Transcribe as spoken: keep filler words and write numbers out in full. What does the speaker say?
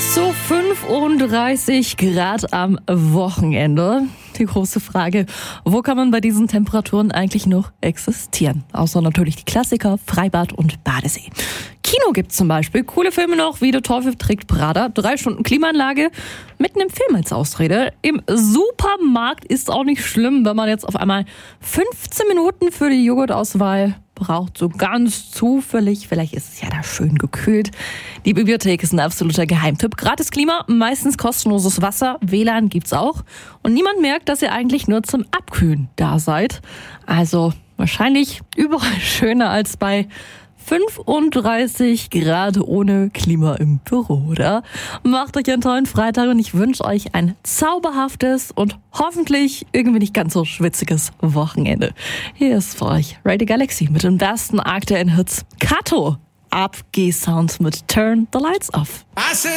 Bis zu fünfunddreißig Grad am Wochenende. Die große Frage, wo kann man bei diesen Temperaturen eigentlich noch existieren? Außer natürlich die Klassiker, Freibad und Badesee. Kino gibt's zum Beispiel. Coole Filme noch, wie Der Teufel trägt Prada. Drei Stunden Klimaanlage, mitten im Film als Ausrede. Im Supermarkt ist auch nicht schlimm, wenn man jetzt auf einmal fünfzehn Minuten für die Joghurtauswahl braucht, so ganz zufällig. Vielleicht ist es ja da schön gekühlt. Die Bibliothek ist ein absoluter Geheimtipp. Gratis Klima, meistens kostenloses Wasser, W L A N gibt's auch. Und niemand merkt, dass ihr eigentlich nur zum Abkühlen da seid. Also wahrscheinlich überall schöner als bei fünfunddreißig Grad ohne Klima im Büro, oder? Macht euch einen tollen Freitag und ich wünsche euch ein zauberhaftes und hoffentlich irgendwie nicht ganz so schwitziges Wochenende. Hier ist für euch Radio Galaxy mit den besten aktuellen Hits. Kato, Ab G-Sounds mit Turn the Lights Off.